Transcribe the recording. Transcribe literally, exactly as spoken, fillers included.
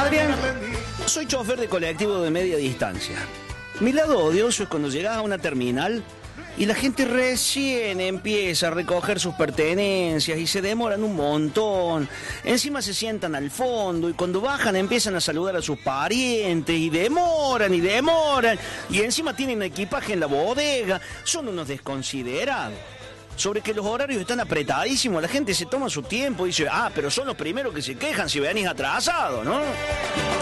Adrián, soy chofer de colectivo de media distancia. Mi lado odioso es cuando llegas a una terminal y la gente recién empieza a recoger sus pertenencias y se demoran un montón. Encima se sientan al fondo y cuando bajan empiezan a saludar a sus parientes y demoran y demoran. Y encima tienen equipaje en la bodega. Son unos desconsiderados. Sobre que los horarios están apretadísimos, la gente se toma su tiempo y dice, ah, pero son los primeros que se quejan si venís atrasado, ¿no?